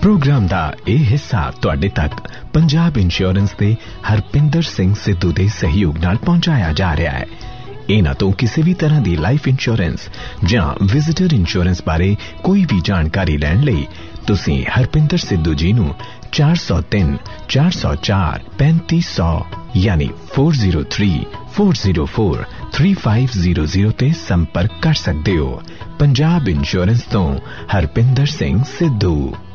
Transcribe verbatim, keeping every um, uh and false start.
Programme दा यह हिस्सा तुहाडे तक पंजाब इंश्योरेंस दे हरपिंदर सिंह सिद्धू दे सहयोग नाल पहुंचाया जा रहा है। इन्हां तो किसी भी तरह की लाइफ इंश्योरेंस जां विजिटर इंश्योरेंस बारे कोई भी जानकारी लैण लई तुसीं हरपिंदर सिद्धू जी नूं चार सौ तीन चार सौ चार पैंती सौ यानी four zero three four zero four three five zero zero ते संपर्क कर सकते हो। पंजाब इंश्योरेंस तो हरपिंदर सिंह सिद्धू।